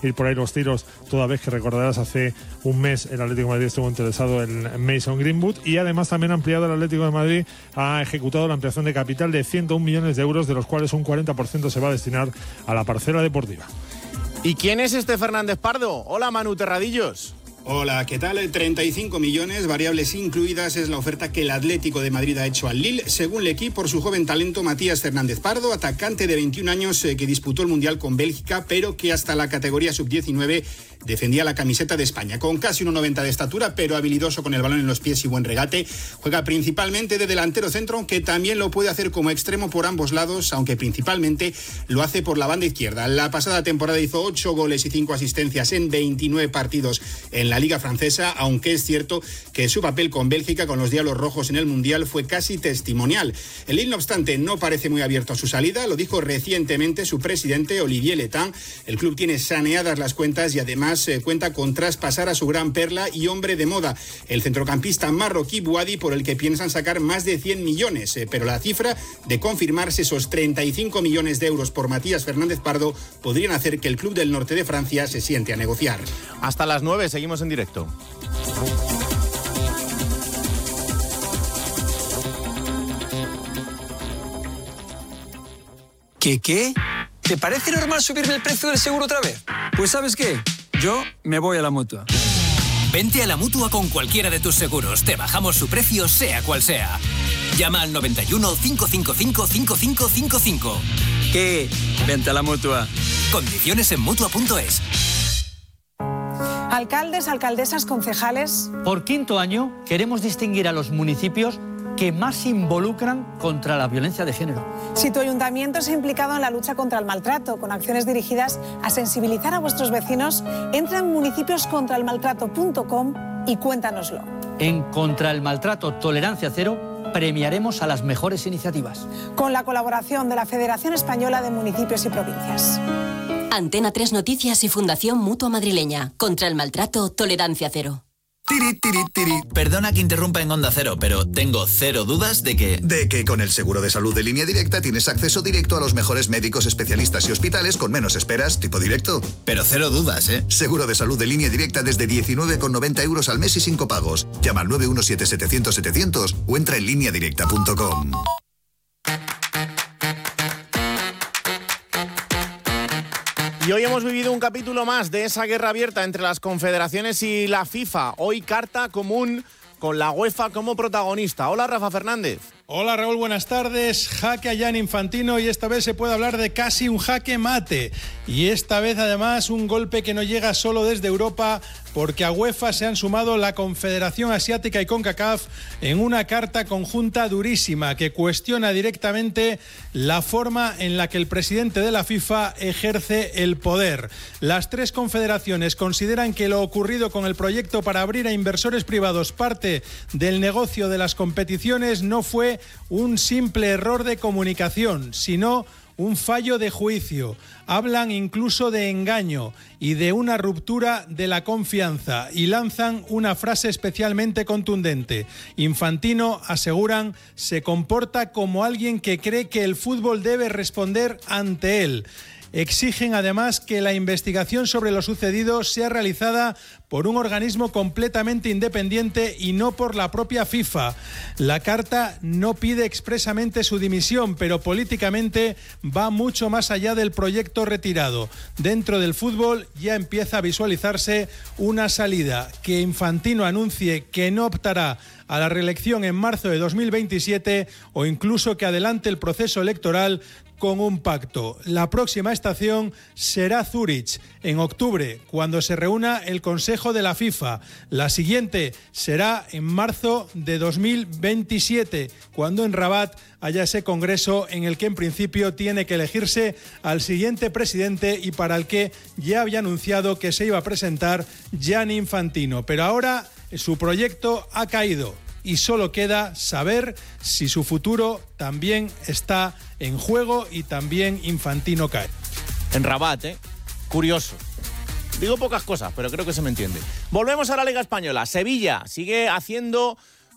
ir por ahí los tiros, toda vez que recordarás hace un mes el Atlético de Madrid estuvo interesado en Mason Greenwood, y además también ha ampliado el Atlético de Madrid, ha ejecutado la ampliación de capital de 101 millones de euros, de los cuales un 40% se va a destinar a la parcela deportiva. ¿Y quién es este Fernández Pardo? Hola, Manu Terradillos. Hola, ¿qué tal? 35 millones, variables incluidas, es la oferta que el Atlético de Madrid ha hecho al Lille, según L'Equipe, por su joven talento Matías Fernández Pardo, atacante de 21 años que disputó el Mundial con Bélgica, pero que hasta la categoría sub-19 defendía la camiseta de España. Con casi 1,90 de estatura, pero habilidoso con el balón en los pies y buen regate, juega principalmente de delantero centro, aunque también lo puede hacer como extremo por ambos lados, aunque principalmente lo hace por la banda izquierda. La pasada temporada hizo 8 goles y 5 asistencias en 29 partidos en la Liga Francesa, aunque es cierto que su papel con Bélgica, con los Diablos Rojos en el Mundial, fue casi testimonial. El Lille, no obstante, no parece muy abierto a su salida, lo dijo recientemente su presidente Olivier Letain. El club tiene saneadas las cuentas y además cuenta con traspasar a su gran perla y hombre de moda, el centrocampista marroquí Bouhaddi, por el que piensan sacar más de 100 millones, pero la cifra de confirmarse esos 35 millones de euros por Matías Fernández Pardo podrían hacer que el club del norte de Francia se siente a negociar. Hasta las 9, seguimos en directo. ¿Qué? ¿Te parece normal subirme el precio del seguro otra vez? Pues ¿sabes qué? Yo me voy a la Mutua. Vente a la Mutua con cualquiera de tus seguros. Te bajamos su precio, sea cual sea. Llama al 91 555 5555. ¿Qué? Vente a la Mutua. Condiciones en Mutua.es. Alcaldes, alcaldesas, concejales. Por quinto año queremos distinguir a los municipios que más se involucran contra la violencia de género. Si tu ayuntamiento se ha implicado en la lucha contra el maltrato, con acciones dirigidas a sensibilizar a vuestros vecinos, entra en municipioscontraelmaltrato.com y cuéntanoslo. En Contra el Maltrato Tolerancia Cero premiaremos a las mejores iniciativas. Con la colaboración de la Federación Española de Municipios y Provincias. Antena 3 Noticias y Fundación Mutua Madrileña. Contra el maltrato, tolerancia cero. Perdona que interrumpa en Onda Cero, pero tengo cero dudas de que con el seguro de salud de Línea Directa tienes acceso directo a los mejores médicos, especialistas y hospitales con menos esperas, tipo directo. Pero cero dudas, ¿eh? Seguro de salud de Línea Directa desde 19,90 euros al mes y sin copagos. Llama al 917-700-700 o entra en lineadirecta.com. Y hoy hemos vivido un capítulo más de esa guerra abierta entre las confederaciones y la FIFA. Hoy carta común con la UEFA como protagonista. Hola, Rafa Fernández. Hola, Raúl, buenas tardes. Jaque a Gianni Infantino, y esta vez se puede hablar de casi un jaque mate. Y esta vez, además, un golpe que no llega solo desde Europa, porque a UEFA se han sumado la Confederación Asiática y CONCACAF en una carta conjunta durísima que cuestiona directamente la forma en la que el presidente de la FIFA ejerce el poder. Las tres confederaciones consideran que lo ocurrido con el proyecto para abrir a inversores privados parte del negocio de las competiciones no fue un simple error de comunicación, sino un fallo de juicio. Hablan incluso de engaño y de una ruptura de la confianza y lanzan una frase especialmente contundente. Infantino, aseguran, se comporta como alguien que cree que el fútbol debe responder ante él. Exigen además que la investigación sobre lo sucedido sea realizada por un organismo completamente independiente y no por la propia FIFA. La carta no pide expresamente su dimisión, pero políticamente va mucho más allá del proyecto retirado. Dentro del fútbol ya empieza a visualizarse una salida, que Infantino anuncie que no optará a la reelección en marzo de 2027 o incluso que adelante el proceso electoral con un pacto. La próxima estación será Zúrich, en octubre, cuando se reúna el Consejo de la FIFA. La siguiente será en marzo de 2027, cuando en Rabat haya ese congreso en el que en principio tiene que elegirse al siguiente presidente y para el que ya había anunciado que se iba a presentar Gianni Infantino. Pero ahora su proyecto ha caído y solo queda saber si su futuro también está en juego y también Infantino cae. En Rabat, ¿eh? Curioso. Digo pocas cosas, pero creo que se me entiende. Volvemos a la Liga Española. Sevilla sigue haciendo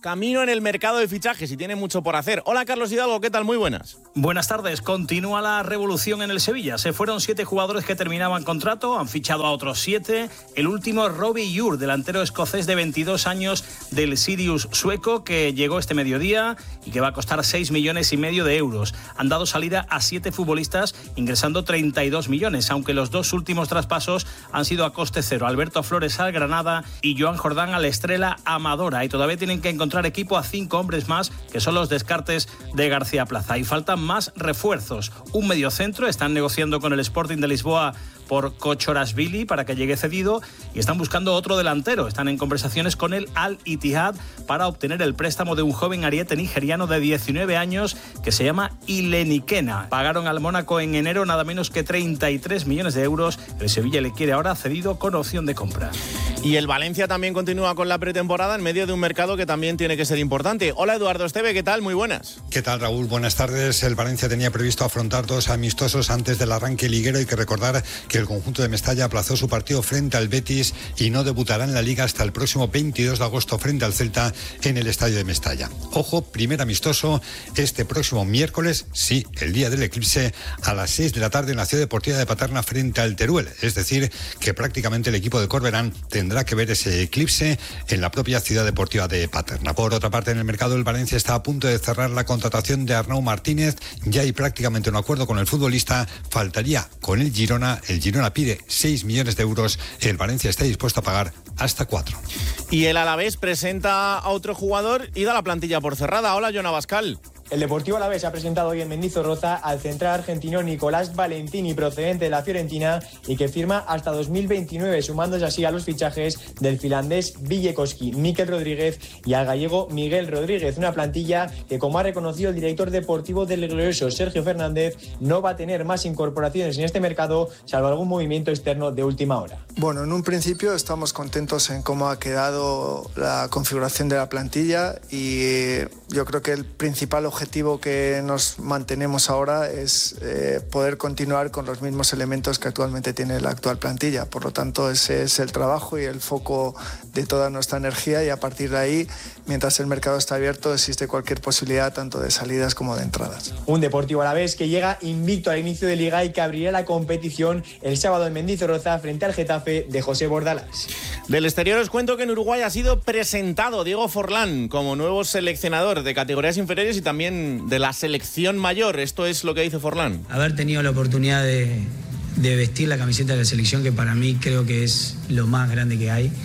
camino en el mercado de fichajes y tiene mucho por hacer. Hola Carlos Hidalgo, ¿qué tal? Muy buenas. Buenas tardes. Continúa la revolución en el Sevilla. Se fueron 7 jugadores que terminaban contrato, han fichado a otros 7. El último, Robbie Ure, delantero escocés de 22 años del Sirius sueco, que llegó este mediodía y que va a costar 6,5 millones de euros. Han dado salida a 7 futbolistas, ingresando 32 millones, aunque los 2 últimos traspasos han sido a coste cero. Alberto Flores al Granada y Joan Jordán al Estrela Amadora. Y todavía tienen que encontrar equipo a 5 hombres más, que son los descartes de García Plaza. Y faltan más refuerzos. Un mediocentro, están negociando con el Sporting de Lisboa por Kochorashvili para que llegue cedido, y están buscando otro delantero. Están en conversaciones con el Al Ittihad para obtener el préstamo de un joven ariete nigeriano de 19 años que se llama Ilenikena. Pagaron al Mónaco en enero nada menos que 33 millones de euros. El Sevilla le quiere ahora cedido con opción de compra. Y el Valencia también continúa con la pretemporada en medio de un mercado que también tiene que ser importante. Hola Eduardo Esteve, ¿qué tal? Muy buenas. ¿Qué tal, Raúl? Buenas tardes. El Valencia tenía previsto afrontar 2 amistosos antes del arranque liguero. Hay que recordar que el conjunto de Mestalla aplazó su partido frente al Betis y no debutará en la Liga hasta el próximo 22 de agosto frente al Celta en el estadio de Mestalla. Ojo, primer amistoso este próximo miércoles, sí, el día del eclipse, a las 6 de la tarde en la Ciudad Deportiva de Paterna frente al Teruel. Es decir, que prácticamente el equipo de Corberán tendrá que ver ese eclipse en la propia Ciudad Deportiva de Paterna. Por otra parte, en el mercado el Valencia está a punto de cerrar la contratación de Arnau Martínez. Ya hay prácticamente un acuerdo con el futbolista. Faltaría con el Girona. El Girona pide 6 millones de euros. El Valencia está dispuesto a pagar hasta 4. Y el Alavés presenta a otro jugador y da la plantilla por cerrada. Hola, Jon Abascal. El Deportivo Alavés ha presentado hoy en Mendizorroza al central argentino Nicolás Valentini, procedente de la Fiorentina y que firma hasta 2029, sumándose así a los fichajes del finlandés Villekoski, Mikel Rodríguez y al gallego Miguel Rodríguez. Una plantilla que, como ha reconocido el director deportivo del glorioso Sergio Fernández, no va a tener más incorporaciones en este mercado, salvo algún movimiento externo de última hora. Bueno, en un principio estamos contentos en cómo ha quedado la configuración de la plantilla y yo creo que el principal objetivo que nos mantenemos ahora es poder continuar con los mismos elementos que actualmente tiene la actual plantilla. Por lo tanto, ese es el trabajo y el foco de toda nuestra energía, y a partir de ahí, mientras el mercado está abierto, existe cualquier posibilidad tanto de salidas como de entradas. Un Deportivo Alavés que llega invicto al inicio de Liga y que abrirá la competición el sábado en Mendizorroza frente al Getafe de José Bordalás. Del exterior os cuento que en Uruguay ha sido presentado Diego Forlán como nuevo seleccionador de categorías inferiores y también de la selección mayor. Esto es lo que dice Forlán. Haber tenido la oportunidad de vestir la camiseta de la selección, que para mí creo que es lo más grande que hay.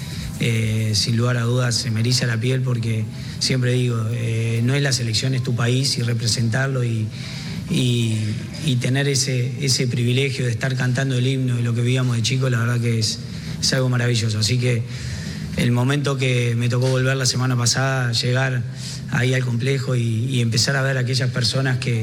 Sin lugar a dudas se me eriza la piel, porque siempre digo, no es la selección, es tu país, y representarlo y tener ese privilegio de estar cantando el himno y lo que vivíamos de chicos, la verdad que es algo maravilloso. Así que el momento que me tocó volver la semana pasada, llegar ahí al complejo y empezar a ver a aquellas personas que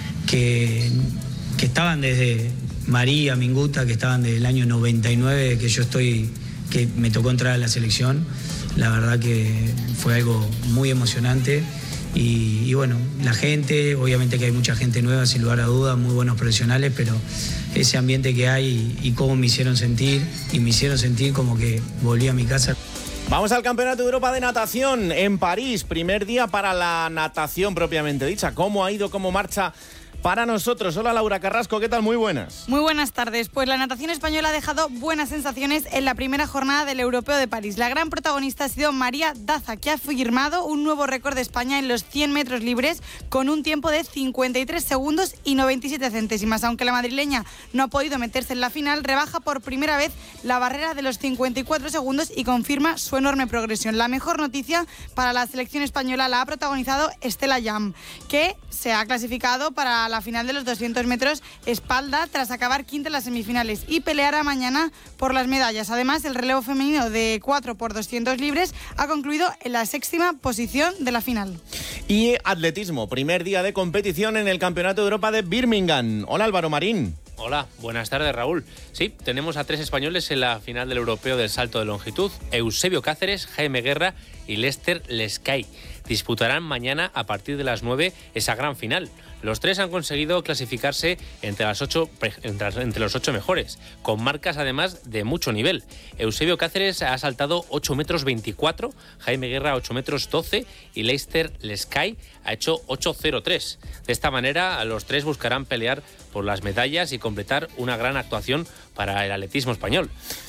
estaban desde María Minguta, que estaban desde el año 99 que me tocó entrar a la selección, la verdad que fue algo muy emocionante. Y bueno, la gente, obviamente que hay mucha gente nueva, sin lugar a dudas, muy buenos profesionales, pero ese ambiente que hay y cómo me hicieron sentir como que volví a mi casa. Vamos al Campeonato de Europa de Natación en París, primer día para la natación propiamente dicha. ¿Cómo ha ido, cómo marcha para nosotros? Hola Laura Carrasco, ¿qué tal? Muy buenas. Muy buenas tardes. Pues la natación española ha dejado buenas sensaciones en la primera jornada del Europeo de París. La gran protagonista ha sido María Daza, que ha firmado un nuevo récord de España en los 100 metros libres con un tiempo de 53 segundos y 97 centésimas. Aunque la madrileña no ha podido meterse en la final, rebaja por primera vez la barrera de los 54 segundos y confirma su enorme progresión. La mejor noticia para la selección española la ha protagonizado Estela Llam, que se ha clasificado para la final de los 200 metros espalda tras acabar quinta en las semifinales y peleará mañana por las medallas. Además, el relevo femenino de 4x200 libres ha concluido en la 6ª posición de la final. Y atletismo, primer día de competición en el Campeonato de Europa de Birmingham. Hola Álvaro Marín. Hola, buenas tardes Raúl. Sí, tenemos a 3 españoles en la final del europeo del salto de longitud: Eusebio Cáceres, Jaime Guerra y Lester Lescay. Disputarán mañana a partir de las 9 esa gran final. Los tres han conseguido clasificarse entre los 8 mejores, con marcas además de mucho nivel. Eusebio Cáceres ha saltado 8 metros 24, Jaime Guerra 8 metros 12 y Leicester Lescay ha hecho 8.03. De esta manera, los tres buscarán pelear por las medallas y completar una gran actuación para el atletismo español.